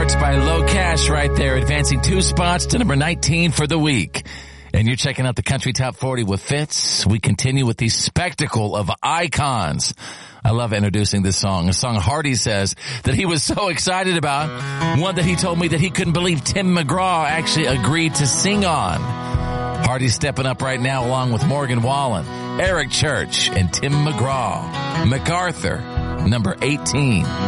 Works by Low Cash right there, advancing 2 spots to number 19 for the week. And you're checking out the Country Top 40 with Fitz. We continue with the spectacle of icons. I love introducing this song. A song Hardy says that he was so excited about. One that he told me that he couldn't believe Tim McGraw actually agreed to sing on. Hardy's stepping up right now along with Morgan Wallen, Eric Church, and Tim McGraw. MacArthur, number 18.